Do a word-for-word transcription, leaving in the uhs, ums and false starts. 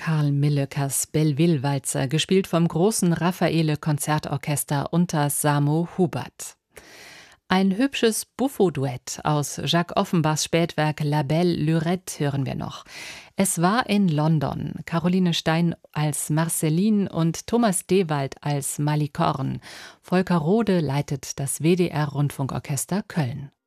Karl Millöckers Belleville-Walzer, gespielt vom großen Raffaele-Konzertorchester unter Samo Hubert. Ein hübsches Buffo-Duett aus Jacques Offenbachs Spätwerk La Belle Lurette hören wir noch. Es war in London. Caroline Stein als Marceline und Thomas Dewald als Malikorn. Volker Rode leitet das W D R-Rundfunkorchester Köln.